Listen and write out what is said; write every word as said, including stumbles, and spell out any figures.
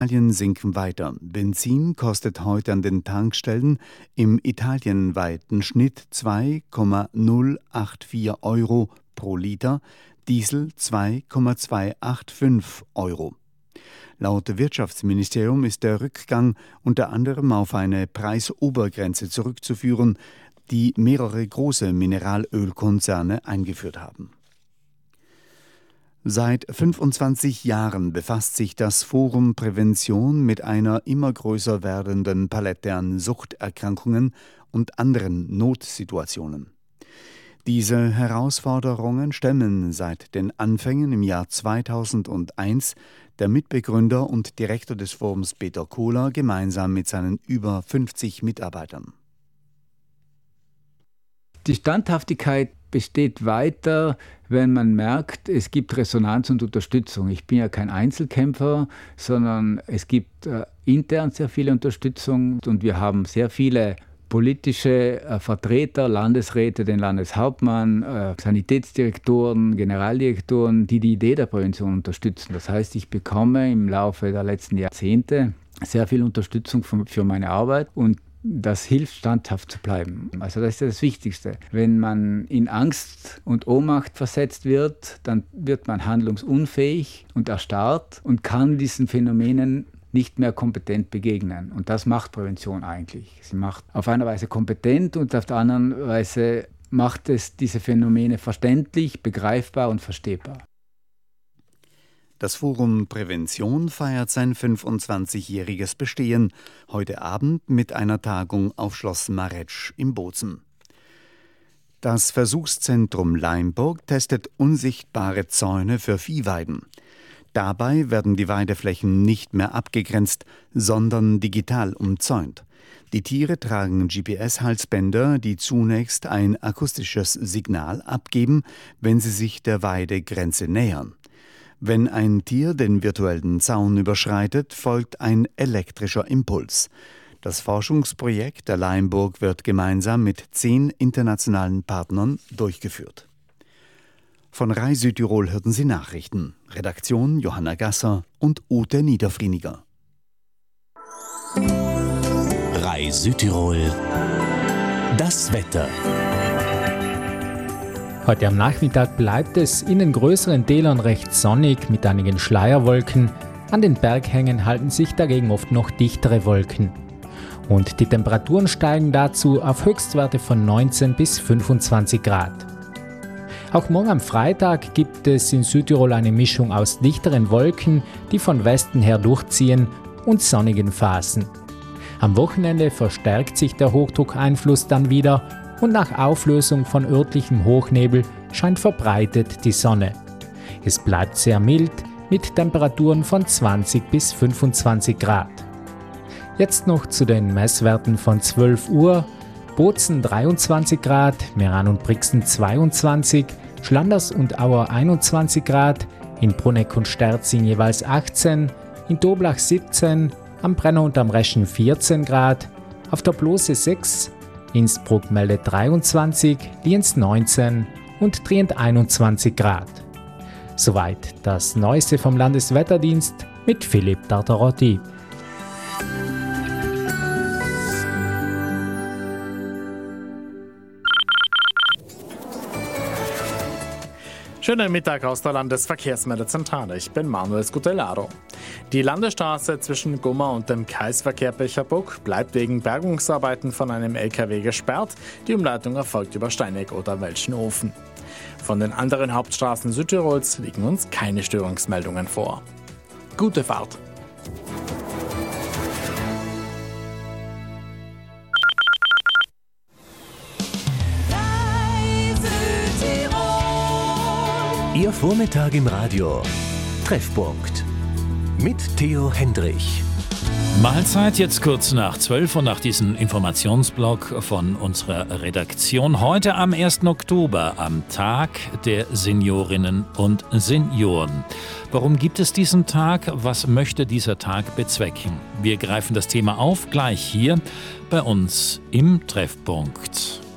Italien sinken weiter. Benzin kostet heute an den Tankstellen im italienweiten Schnitt zwei Komma null acht vier Euro pro Liter, Diesel zwei Komma zweihundertfünfundachtzig Euro. Laut Wirtschaftsministerium ist der Rückgang unter anderem auf eine Preisobergrenze zurückzuführen, die mehrere große Mineralölkonzerne eingeführt haben. Seit fünfundzwanzig Jahren befasst sich das Forum Prävention mit einer immer größer werdenden Palette an Suchterkrankungen und anderen Notsituationen. Diese Herausforderungen stemmen seit den Anfängen im Jahr zweitausendeins der Mitbegründer und Direktor des Forums Peter Kohler gemeinsam mit seinen über fünfzig Mitarbeitern. Die Standhaftigkeit besteht weiter, wenn man merkt, es gibt Resonanz und Unterstützung. Ich bin ja kein Einzelkämpfer, sondern es gibt äh, intern sehr viele Unterstützung und wir haben sehr viele politische äh, Vertreter, Landesräte, den Landeshauptmann, äh, Sanitätsdirektoren, Generaldirektoren, die die Idee der Prävention unterstützen. Das heißt, ich bekomme im Laufe der letzten Jahrzehnte sehr viel Unterstützung für, für meine Arbeit und das hilft, standhaft zu bleiben. Also das ist das Wichtigste. Wenn man in Angst und Ohnmacht versetzt wird, dann wird man handlungsunfähig und erstarrt und kann diesen Phänomenen nicht mehr kompetent begegnen. Und das macht Prävention eigentlich. Sie macht auf einer Weise kompetent und auf der anderen Weise macht es diese Phänomene verständlich, begreifbar und verstehbar. Das Forum Prävention feiert sein fünfundzwanzigjähriges Bestehen heute Abend mit einer Tagung auf Schloss Maretsch im Bozen. Das Versuchszentrum Leimburg testet unsichtbare Zäune für Viehweiden. Dabei werden die Weideflächen nicht mehr abgegrenzt, sondern digital umzäunt. Die Tiere tragen G P S-Halsbänder, die zunächst ein akustisches Signal abgeben, wenn sie sich der Weidegrenze nähern. Wenn ein Tier den virtuellen Zaun überschreitet, folgt ein elektrischer Impuls. Das Forschungsprojekt der Leimburg wird gemeinsam mit zehn internationalen Partnern durchgeführt. Von Rai Südtirol hörten Sie Nachrichten. Redaktion Johanna Gasser und Ute Niederfrieniger. Rai Südtirol. Das Wetter. Heute am Nachmittag bleibt es in den größeren Tälern recht sonnig mit einigen Schleierwolken. An den Berghängen halten sich dagegen oft noch dichtere Wolken. Und die Temperaturen steigen dazu auf Höchstwerte von neunzehn bis fünfundzwanzig Grad. Auch morgen am Freitag gibt es in Südtirol eine Mischung aus dichteren Wolken, die von Westen her durchziehen, und sonnigen Phasen. Am Wochenende verstärkt sich der Hochdruckeinfluss dann wieder und nach Auflösung von örtlichem Hochnebel scheint verbreitet die Sonne. Es bleibt sehr mild mit Temperaturen von zwanzig bis fünfundzwanzig Grad. Jetzt noch zu den Messwerten von zwölf Uhr. Bozen dreiundzwanzig Grad, Meran und Brixen zweiundzwanzig, Schlanders und Auer einundzwanzig Grad, in Bruneck und Sterzing jeweils achtzehn, in Doblach siebzehn, am Brenner und am Reschen vierzehn Grad, auf der Blose sechs, Innsbruck meldet dreiundzwanzig, Lienz neunzehn und Trient einundzwanzig Grad. Soweit das Neueste vom Landeswetterdienst mit Philipp Tartarotti. Schönen Mittag aus der Landesverkehrsmeldezentrale. Ich bin Manuel Scutellaro. Die Landesstraße zwischen Gummer und dem Kreisverkehr Becherbuck bleibt wegen Bergungsarbeiten von einem L K W gesperrt. Die Umleitung erfolgt über Steineck oder Welschenofen. Von den anderen Hauptstraßen Südtirols liegen uns keine Störungsmeldungen vor. Gute Fahrt! Ihr Vormittag im Radio. Treffpunkt. Mit Theo Hendrich. Mahlzeit jetzt kurz nach zwölf und nach diesem Informationsblock von unserer Redaktion. Heute am ersten Oktober, am Tag der Seniorinnen und Senioren. Warum gibt es diesen Tag? Was möchte dieser Tag bezwecken? Wir greifen das Thema auf, gleich hier bei uns im Treffpunkt.